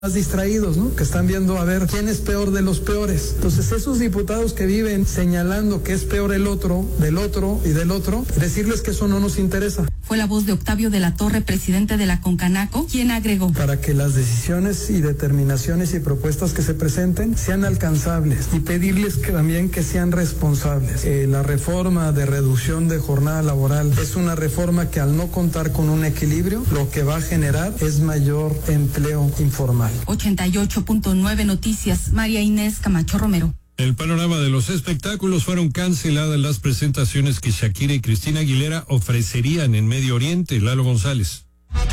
más distraídos, ¿no? Que están viendo a ver quién es peor de los peores. Entonces, esos diputados que viven señalando que es peor el otro, del otro y del otro, decirles que eso no nos interesa. Fue la voz de Octavio de la Torre, presidente de la Concanaco, quien agregó: para que las decisiones y determinaciones y propuestas que se presenten sean alcanzables y pedirles que también que sean responsables. La reforma de reducción de jornada laboral es una reforma que, al no contar con un equilibrio, lo que va a generar es mayor empleo informal. 88.9 Noticias, María Inés Camacho Romero. El panorama de los espectáculos: fueron canceladas las presentaciones que Shakira y Cristina Aguilera ofrecerían en Medio Oriente. Lalo González.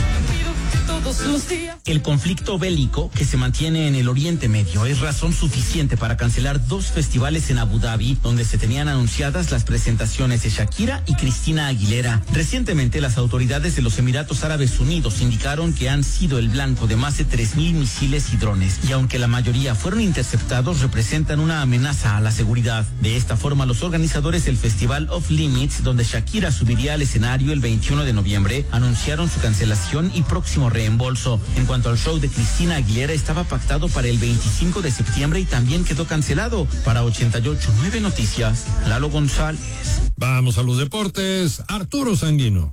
El conflicto bélico que se mantiene en el Oriente Medio es razón suficiente para cancelar 2 festivales en Abu Dhabi, donde se tenían anunciadas las presentaciones de Shakira y Cristina Aguilera. Recientemente, las autoridades de los Emiratos Árabes Unidos indicaron que han sido el blanco de más de 3,000 misiles y drones, y aunque la mayoría fueron interceptados, representan una amenaza a la seguridad. De esta forma, los organizadores del Festival Off Limits, donde Shakira subiría al escenario el 21 de noviembre, anunciaron su cancelación y próximo reembolso. En cuanto al show de Cristina Aguilera, estaba pactado para el 25 de septiembre y también quedó cancelado. Para 88.9 Noticias, Lalo González. Vamos a los deportes. Arturo Sanguino.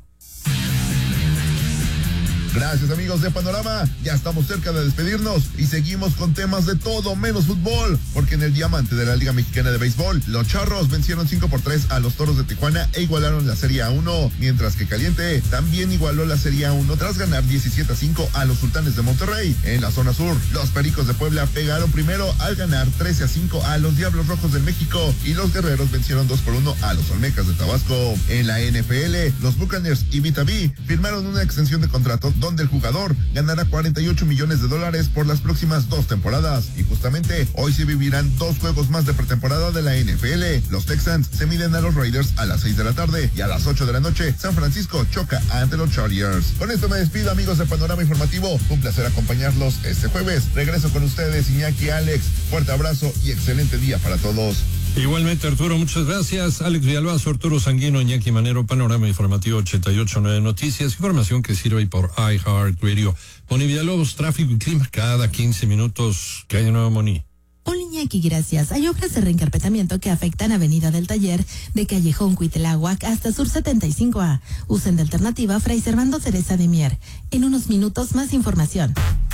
Gracias, amigos de Panorama, ya estamos cerca de despedirnos y seguimos con temas de todo menos fútbol, porque en el diamante de la Liga Mexicana de Béisbol, los Charros vencieron 5-3 a los Toros de Tijuana e igualaron la Serie A1, mientras que Caliente también igualó la Serie A1 tras ganar 17-5 a los Sultanes de Monterrey. En la zona sur, los Pericos de Puebla pegaron primero al ganar 13-5 a los Diablos Rojos del México, y los Guerreros vencieron 2-1 a los Olmecas de Tabasco. En la NFL, los Buccaneers y Vita B firmaron una extensión de contrato donde el jugador ganará $48 millones por las próximas 2 temporadas. Y justamente hoy se vivirán 2 juegos más de pretemporada de la NFL. Los Texans se miden a los Raiders a las 6 de la tarde y a las 8 de la noche San Francisco choca ante los Chargers. Con esto me despido, amigos de Panorama Informativo. Un placer acompañarlos este jueves. Regreso con ustedes, Iñaki, Alex. Fuerte abrazo y excelente día para todos. Igualmente, Arturo, muchas gracias. Alex Villalbazo, Arturo Sanguino, Iñaki Manero, Panorama Informativo 88.9 Noticias, información que sirve por iHeartRadio. Moni Villalobos, tráfico y clima cada 15 minutos. ¿Qué hay de nuevo, Moni? Hola, Iñaki, gracias. Hay obras de reencarpetamiento que afectan Avenida del Taller de Callejón Cuitláhuac hasta Sur 75A. Usen de alternativa Fray Servando Teresa de Mier. En unos minutos, más información.